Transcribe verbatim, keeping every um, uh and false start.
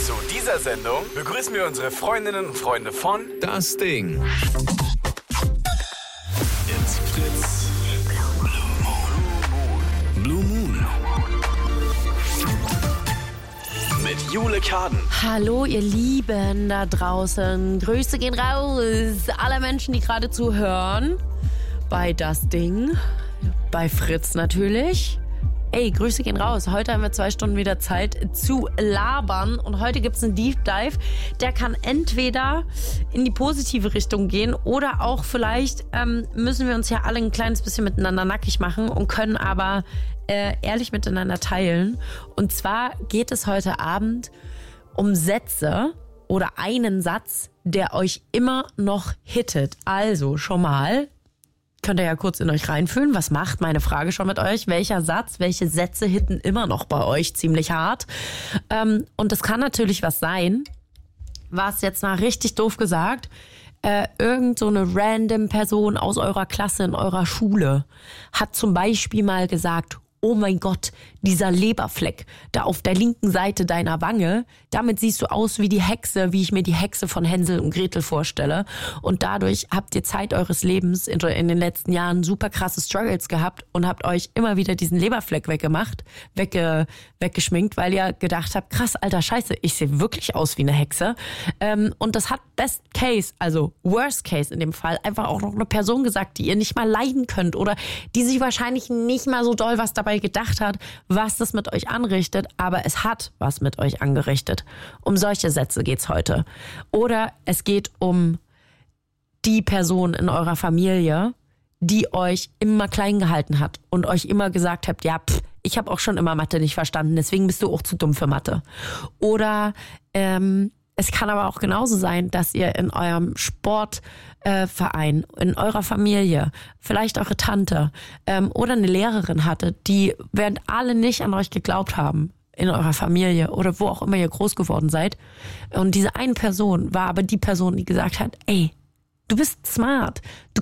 Zu dieser Sendung begrüßen wir unsere Freundinnen und Freunde von Das Ding. It's Fritz Blue Moon mit Jule Kaden. Hallo ihr Lieben da draußen, Grüße gehen raus, alle Menschen, die gerade zuhören, bei Das Ding, bei Fritz natürlich. Ey, Grüße gehen raus. Heute haben wir zwei Stunden wieder Zeit zu labern. Und heute gibt's einen Deep Dive. Der kann entweder in die positive Richtung gehen oder auch vielleicht ähm, müssen wir uns ja alle ein kleines bisschen miteinander nackig machen und können aber äh, ehrlich miteinander teilen. Und zwar geht es heute Abend um Sätze oder einen Satz, der euch immer noch hittet. Also schon mal... Könnt ihr ja kurz in euch reinfühlen. Was macht meine Frage schon mit euch? Welcher Satz, welche Sätze hitten immer noch bei euch ziemlich hart? Ähm, und das kann natürlich was sein, was jetzt mal richtig doof gesagt, äh, irgend so eine random Person aus eurer Klasse in eurer Schule hat zum Beispiel mal gesagt, oh mein Gott, dieser Leberfleck da auf der linken Seite deiner Wange, damit siehst du aus wie die Hexe, wie ich mir die Hexe von Hänsel und Gretel vorstelle. Und dadurch habt ihr Zeit eures Lebens in, in den letzten Jahren super krasse Struggles gehabt und habt euch immer wieder diesen Leberfleck weggemacht, wegge, weggeschminkt, weil ihr gedacht habt, krass, alter Scheiße, ich sehe wirklich aus wie eine Hexe. Ähm, und das hat Best Case, also Worst Case in dem Fall, einfach auch noch eine Person gesagt, die ihr nicht mal leiden könnt oder die sich wahrscheinlich nicht mal so doll was dabei gedacht hat, was das mit euch anrichtet, aber es hat was mit euch angerichtet. Um solche Sätze geht's heute. Oder es geht um die Person in eurer Familie, die euch immer klein gehalten hat und euch immer gesagt habt, ja, pff, ich habe auch schon immer Mathe nicht verstanden, deswegen bist du auch zu dumm für Mathe. Oder ähm, es kann aber auch genauso sein, dass ihr in eurem Sportverein, äh, in eurer Familie, vielleicht eure Tante ähm, oder eine Lehrerin hattet, die, während alle nicht an euch geglaubt haben, in eurer Familie oder wo auch immer ihr groß geworden seid. Und diese eine Person war aber die Person, die gesagt hat, ey, du bist smart, du